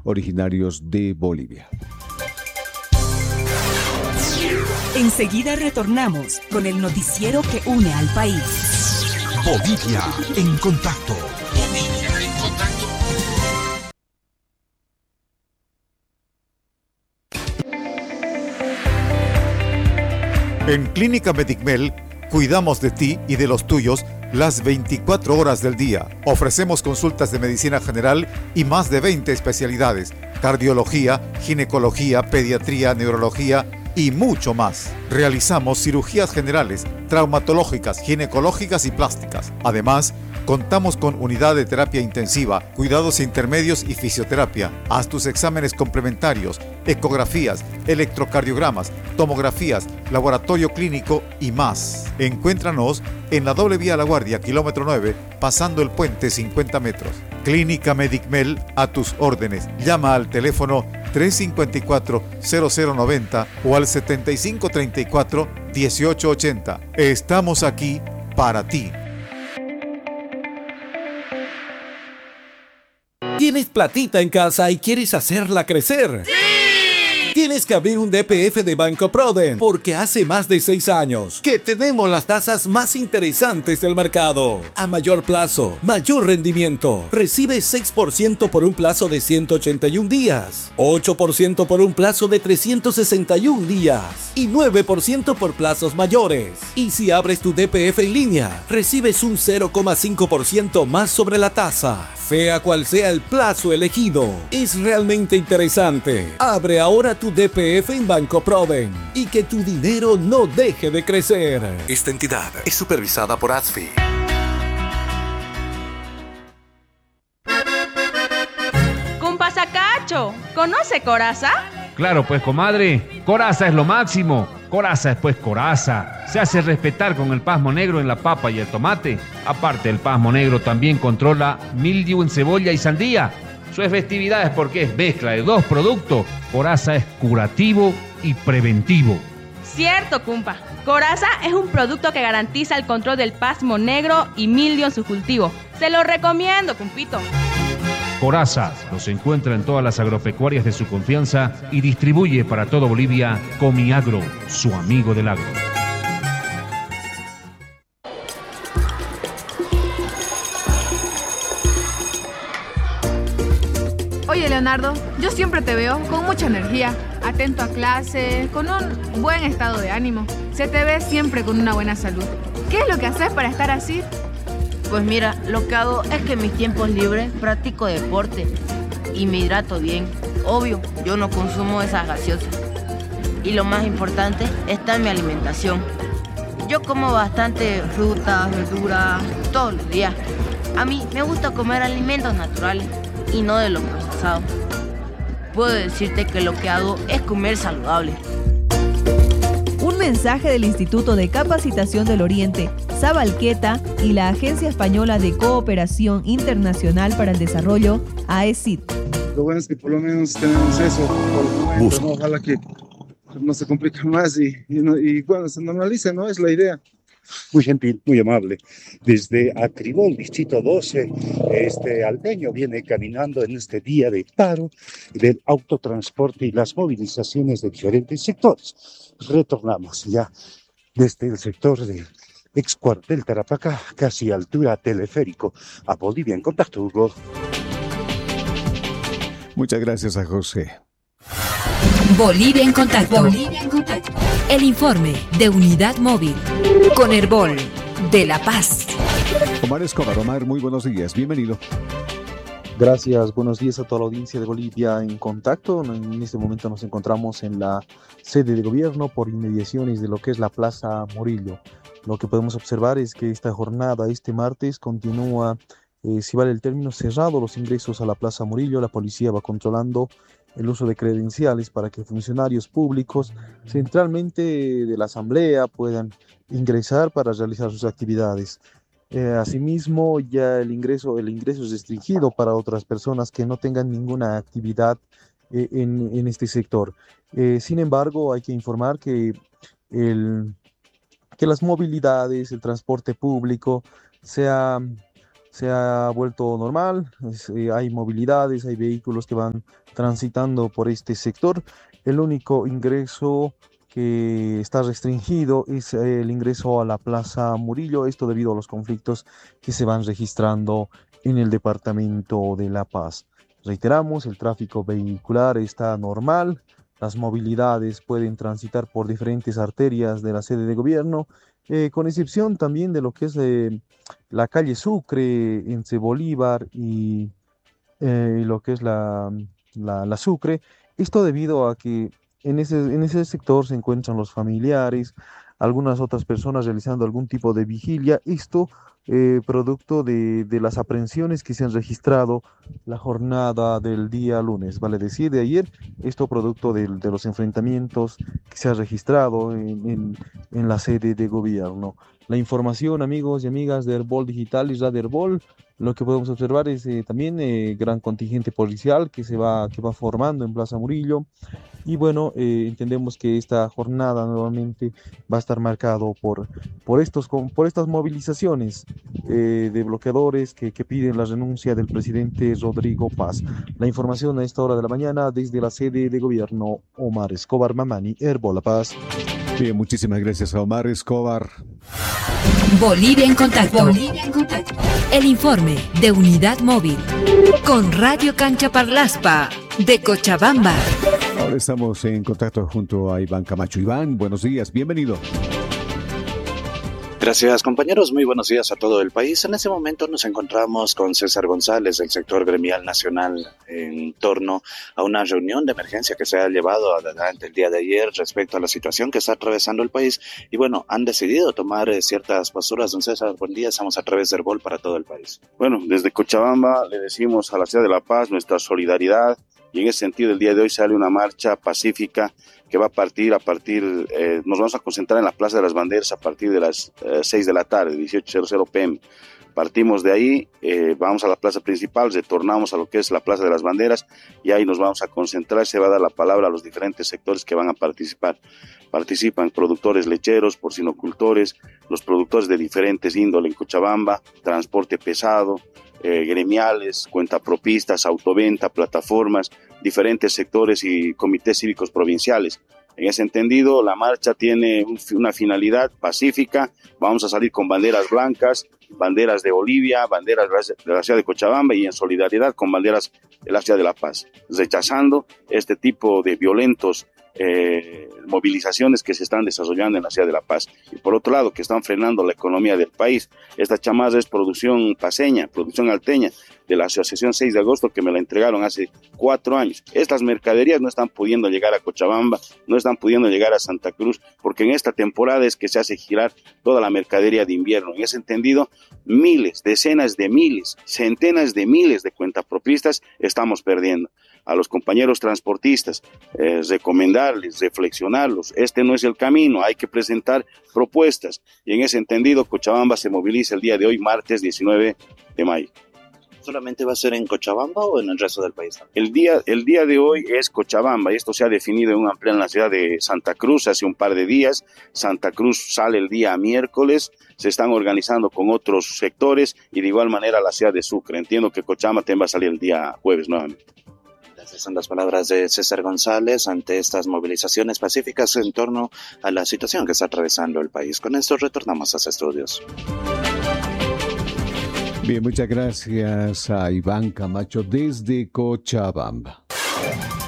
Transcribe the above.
originarios de Bolivia. Enseguida retornamos con el noticiero que une al país. Bolivia en contacto. En Clínica Medicmel cuidamos de ti y de los tuyos las 24 horas del día. Ofrecemos consultas de medicina general y más de 20 especialidades: cardiología, ginecología, pediatría, neurología y mucho más. Realizamos cirugías generales, traumatológicas, ginecológicas y plásticas. Además, contamos con unidad de terapia intensiva, cuidados intermedios y fisioterapia. Haz tus exámenes complementarios, ecografías, electrocardiogramas, tomografías, laboratorio clínico y más. Encuéntranos en la doble vía La Guardia, kilómetro 9, pasando el puente 50 metros. Clínica Medicmel, a tus órdenes. Llama al teléfono 354-0090 o al 7534-1880. Estamos aquí para ti. ¿Tienes platita en casa y quieres hacerla crecer? ¡Sí! Tienes que abrir un DPF de Banco Proden, porque hace más de 6 años que tenemos las tasas más interesantes del mercado. A mayor plazo, mayor rendimiento. Recibe 6% por un plazo de 181 días, 8% por un plazo de 361 días y 9% por plazos mayores. Y si abres tu DPF en línea, recibes un 0,5% más sobre la tasa. Sea cual sea el plazo elegido, es realmente interesante. Abre ahora tu DPF en Banco Proden y que tu dinero no deje de crecer. Esta entidad es supervisada por ASFI. Compa Sacacho, ¿conoce Coraza? Claro, pues, comadre, Coraza es lo máximo. Coraza es pues Coraza. Se hace respetar con el pasmo negro en la papa y el tomate. Aparte, el pasmo negro también controla mildiu en cebolla y sandía. Su efectividad es porque es mezcla de 2 productos. Coraza es curativo y preventivo. Cierto, compa. Coraza es un producto que garantiza el control del pasmo negro y mildio en su cultivo. Se lo recomiendo, compito. Coraza los encuentra en todas las agropecuarias de su confianza y distribuye para todo Bolivia Comiagro, su amigo del agro. Oye, Leonardo, yo siempre te veo con mucha energía, atento a clase, con un buen estado de ánimo. Se te ve siempre con una buena salud. ¿Qué es lo que haces para estar así? Pues mira, lo que hago es que en mis tiempos libres practico deporte y me hidrato bien. Obvio, yo no consumo esas gaseosas. Y lo más importante está en mi alimentación. Yo como bastante frutas, verduras, todos los días. A mí me gusta comer alimentos naturales y no de los procesados. Puedo decirte que lo que hago es comer saludable. Un mensaje del Instituto de Capacitación del Oriente, Sabalqueta y la Agencia Española de Cooperación Internacional para el Desarrollo, AECID. Lo bueno es que por lo menos tenemos eso por el momento, ¿no? Ojalá que no se complique más y bueno, se normalice, ¿no? Es la idea. Muy gentil, muy amable. Desde Atribol, Distrito 12, este alteño viene caminando en este día de paro del autotransporte y las movilizaciones de diferentes sectores. Retornamos ya desde el sector del ex cuartel Tarapacá, casi altura teleférico, a Bolivia en contacto, Hugo. Muchas gracias a José. Bolivia en contacto. Bolivia en contacto. El informe de Unidad Móvil con Herbol de La Paz. Omar Escobar. Omar, muy buenos días. Bienvenido. Gracias, buenos días a toda la audiencia de Bolivia en contacto. En este momento nos encontramos en la sede de gobierno por inmediaciones de lo que es la Plaza Murillo. Lo que podemos observar es que esta jornada, este martes, continúa, si vale el término, cerrado los ingresos a la Plaza Murillo. La policía va controlando el uso de credenciales para que funcionarios públicos, centralmente de la Asamblea, puedan ingresar para realizar sus actividades. Asimismo, ya el ingreso es restringido para otras personas que no tengan ninguna actividad en este sector. Sin embargo, hay que informar que las movilidades, el transporte público se ha se ha vuelto normal, hay movilidades, hay vehículos que van transitando por este sector. El único ingreso que está restringido es el ingreso a la Plaza Murillo, esto debido a los conflictos que se van registrando en el departamento de La Paz. Reiteramos, el tráfico vehicular está normal, las movilidades pueden transitar por diferentes arterias de la sede de gobierno, con excepción también de lo que es la calle Sucre entre Bolívar y lo que es la Sucre. Esto debido a que en ese sector se encuentran los familiares, algunas otras personas realizando algún tipo de vigilia. Esto producto de las aprehensiones que se han registrado la jornada del día lunes, vale decir, de ayer. Esto producto de los enfrentamientos que se ha registrado en la sede de gobierno. La información, amigos y amigas de Herbol Digital y Radio Herbol, lo que podemos observar es también gran contingente policial que va formando en Plaza Murillo. Y bueno, entendemos que esta jornada nuevamente va a estar marcado por estas movilizaciones de bloqueadores que piden la renuncia del presidente Rodrigo Paz. La información a esta hora de la mañana desde la sede de gobierno, Omar Escobar Mamani, Herbol La Paz. Bien, muchísimas gracias a Omar Escobar. Bolivia en contacto. Bolivia en contacto. El informe de Unidad Móvil con Radio Cancha Parlaspa de Cochabamba. Ahora estamos en contacto junto a Iván Camacho. Iván, buenos días, bienvenido. Gracias, compañeros. Muy buenos días a todo el país. En este momento nos encontramos con César González del sector gremial nacional en torno a una reunión de emergencia que se ha llevado adelante el día de ayer respecto a la situación que está atravesando el país. Y bueno, han decidido tomar ciertas posturas. Don César, buen día. Estamos a través de Herbol para todo el país. Bueno, desde Cochabamba le decimos a la ciudad de La Paz nuestra solidaridad. Y en ese sentido, el día de hoy sale una marcha pacífica que va a partir, nos vamos a concentrar en la Plaza de las Banderas a partir de las 6 de la tarde, 18:00 p.m. Partimos de ahí, vamos a la plaza principal, retornamos a lo que es la Plaza de las Banderas y ahí nos vamos a concentrar. Se va a dar la palabra a los diferentes sectores que van a participar. Participan productores lecheros, porcinocultores, los productores de diferentes índole en Cochabamba, transporte pesado, gremiales, cuentapropistas, autoventa, plataformas, diferentes sectores y comités cívicos provinciales. En ese entendido, la marcha tiene una finalidad pacífica. Vamos a salir con banderas blancas, banderas de Bolivia, banderas de la ciudad de Cochabamba y en solidaridad con banderas de la ciudad de La Paz, rechazando este tipo de violentos movilizaciones que se están desarrollando en la ciudad de La Paz. Y por otro lado, que están frenando la economía del país. Esta chamarra es producción paseña, producción alteña, de la Asociación 6 de Agosto, que me la entregaron hace 4 años. Estas mercaderías no están pudiendo llegar a Cochabamba, no están pudiendo llegar a Santa Cruz, porque en esta temporada es que se hace girar toda la mercadería de invierno. En ese entendido, miles, decenas de miles, centenas de miles de cuentapropistas estamos perdiendo. A los compañeros transportistas, recomendarles, reflexionarlos, este no es el camino, hay que presentar propuestas. Y en ese entendido, Cochabamba se moviliza el día de hoy, martes 19 de mayo. ¿Solamente va a ser en Cochabamba o en el resto del país? El día de hoy es Cochabamba y esto se ha definido en un amplio en la ciudad de Santa Cruz hace un par de días. Santa Cruz sale el día miércoles, se están organizando con otros sectores y de igual manera la ciudad de Sucre. Entiendo que Cochabamba también va a salir el día jueves nuevamente. Esas son las palabras de César González ante estas movilizaciones pacíficas en torno a la situación que está atravesando el país. Con esto retornamos a los estudios. Bien, muchas gracias a Iván Camacho desde Cochabamba.